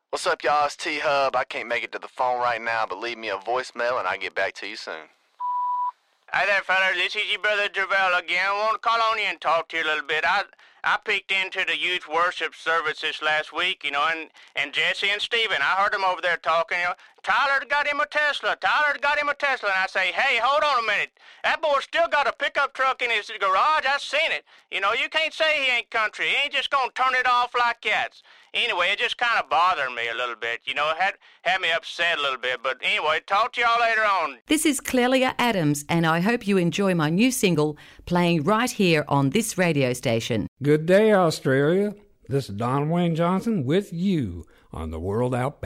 What's up, y'all? It's T-Hub. I can't make it to the phone right now, but leave me a voicemail and I'll get back to you soon. Hi there, fella. This is your brother Jervell again. I want to call on you and talk to you a little bit. I peeked into the youth worship service this last week, and Jesse and Steven, I heard them over there talking, Tyler got him a Tesla. And I say, hey, hold on a minute. That boy still got a pickup truck in his garage. I seen it. You can't say he ain't country. He ain't just gonna turn it off like cats. Anyway, it just kind of bothered me a little bit. Had me upset a little bit. But anyway, talk to y'all later on. This is Clelia Adams, and I hope you enjoy my new single playing right here on this radio station. Good day, Australia. This is Don Wayne Johnson with you on The World Out Back.